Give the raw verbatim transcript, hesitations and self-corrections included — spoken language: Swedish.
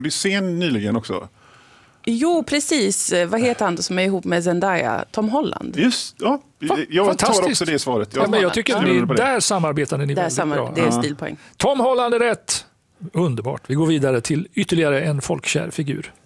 Du ser nyligen också. Jo, precis. Vad heter han som är ihop med Zendaya? Tom Holland. Just, ja. Jag tar också det svaret. Jag, ja, men jag tycker att ni, där samarbetade ni där väldigt samar- bra. Det är stilpoäng. Tom Holland är rätt. Underbart. Vi går vidare till ytterligare en folkkär figur.